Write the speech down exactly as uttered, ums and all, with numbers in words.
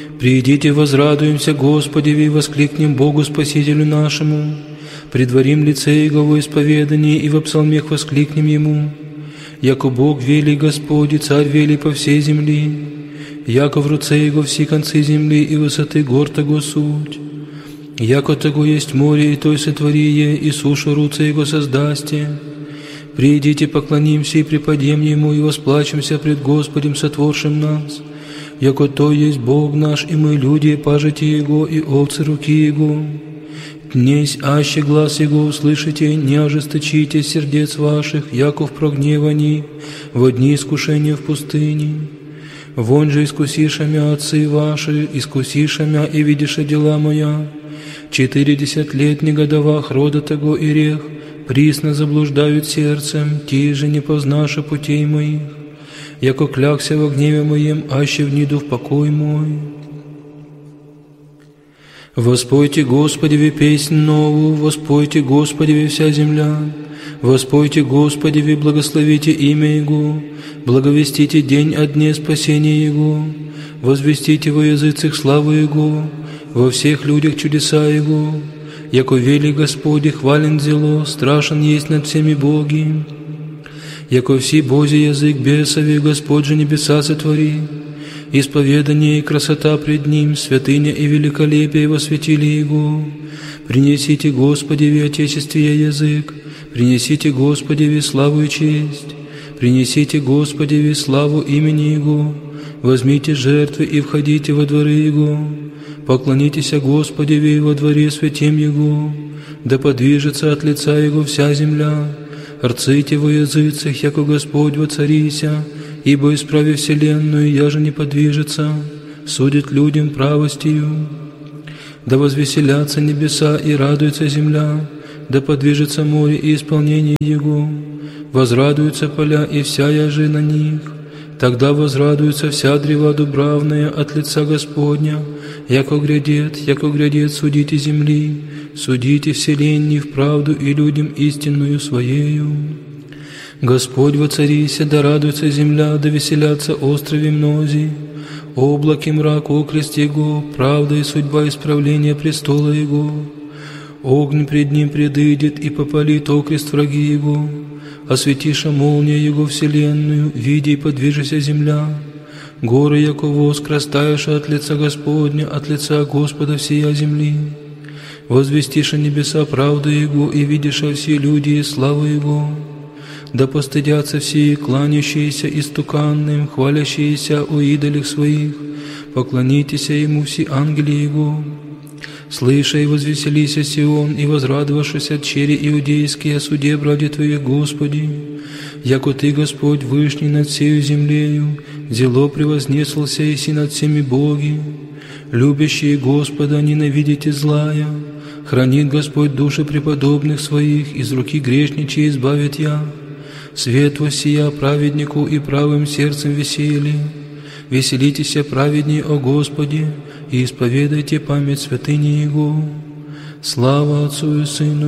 Придите, возрадуемся Господи, и воскликнем Богу Спасителю нашему. Предварим лице Его во исповедании, и во псалмех воскликнем Ему. Яко Бог вели Господи, Царь вели по всей земли, яко в руце Его все концы земли, и высоты гор Того суть. Яко Того есть море, и той сотворие, и сушу руце Его создасте. Придите, поклонимся и преподем Ему, и восплачемся пред Господем, сотворшим нас. Яко То есть Бог наш, и мы люди, пажити Его, и овцы руки Его. Днесь аще глаз Его услышите, не ожесточите сердец ваших, яко в прогневании, во дни искушения в пустыне. Вон же искусишамя отцы ваши, искусишамя и видиша дела моя. Четыредесят лет негодовах рода того и рех, присно заблуждают сердцем, ти же не познаша путей моих. Яко клякся во гневе моем, аще вниду в покой мой. Воспойте Господеве песнь новую, воспойте Господеве вся земля, воспойте Господеве, благословите имя Его, благовестите день о дне спасения Его, возвестите во языцах славу Его, во всех людях чудеса Его, яко вели Господи, хвален зело, страшен есть над всеми боги, яко все Божий язык бесови, Господь же небеса сотвори. Исповедание и красота пред Ним, святыня и великолепие восветили Его. Принесите Господеве Отечествие язык, принесите Господеве славу и честь, принесите Господеве славу имени Его, возьмите жертвы и входите во дворы Его, поклонитесь Господеве во дворе святем Его, да подвижется от лица Его вся земля. Рците во языцах, яко Господь воцарися, ибо исправи вселенную, я же не подвижется, судит людям правостью. Да возвеселятся небеса и радуется земля, да подвижется море и исполнение его, возрадуются поля и вся яжи на них. Тогда возрадуется вся древа дубравная от лица Господня, яко грядет, яко грядет судите земли, судите вселенной в правду и людям истинную Своею. Господь воцарися, да радуется земля, да веселятся острови мнози. Облаки мрак окрест Его, правда и судьба исправления престола Его. Огонь пред Ним предыдет и попалит окрест враги Его. Осветиша молния Его вселенную, види и подвижися земля. Горы, яко воск, растаешь от лица Господня, от лица Господа всея земли. Возвестиша небеса правду Его, и видиша все люди и славу Его. Да постыдятся все, кланящиеся истуканным, хвалящиеся о идолях своих, поклонитесь Ему все ангели Его. Слыша и возвеселися Сион, и возрадовавшись чери иудейские о суде браде Твоих, Господи, яко Ты, Господь, вышний над всею землею, зело превознеслся и си над всеми боги. Любящие Господа ненавидите злая, хранит Господь души преподобных Своих, из руки грешничей избавит я. Свет воссия праведнику и правым сердцем весели. Веселитесь, праведней, о Господе, и исповедайте память святыни Его. Слава Отцу и Сыну